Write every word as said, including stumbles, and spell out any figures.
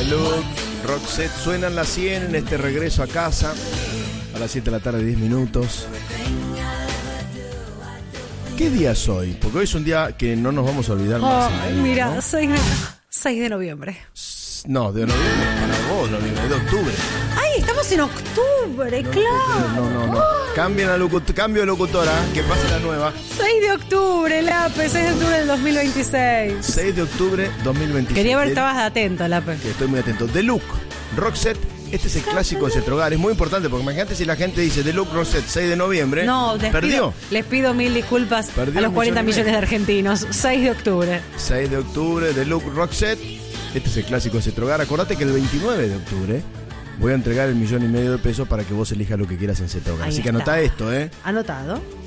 de Luke, Roxette suenan las cien en este regreso a casa a las siete de la tarde, diez minutos. ¿Qué día es hoy? Porque hoy es un día que no nos vamos a olvidar oh, más. Ahí, mira, ¿no? seis de noviembre. No, de noviembre para vos, noviembre, de octubre. ¡Ay, estamos en octubre, No, claro! No, no, no. Cambien a locut- cambio de locutora, que pase la nueva. seis de octubre, Lape, seis de octubre del dos mil veintiséis. seis de octubre dos mil veintiséis. Quería ver, De- estabas atento, Lape. que estoy muy atento. The Look, Roxette, este es el clásico de Cetrogar. Es muy importante porque imagínate si la gente dice The Look, Roxette, seis de noviembre. No, les perdió. pido, les pido mil disculpas Perdió a los un cuarenta millón y millones de medio. argentinos. seis de octubre. seis de octubre, The Look, Roxette. Este es el clásico de Cetrogar. Acordate que el veintinueve de octubre voy a entregar el millón y medio de pesos para que vos elijas lo que quieras en Cetrogar. Ahí Así que está. anotá esto, ¿eh? Anotado.